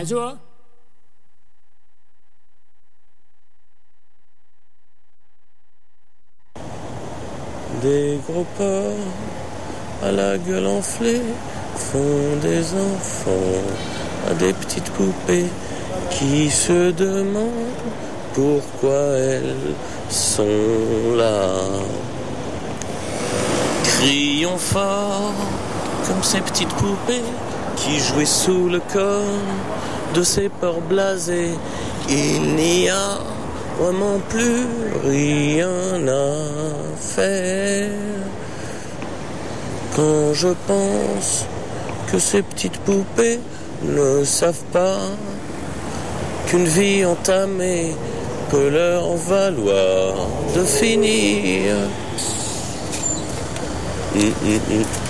joie. Des gros porcs à la gueule enflée font des enfants à des petites poupées qui se demandent pourquoi elles sont là. Crions fort comme ces petites poupées qui jouaient sous le corps de ces porcs blasés. Il n'y a vraiment plus rien à faire. Quand je pense que ces petites poupées ne savent pas qu'une vie entamée peut leur valoir de finir.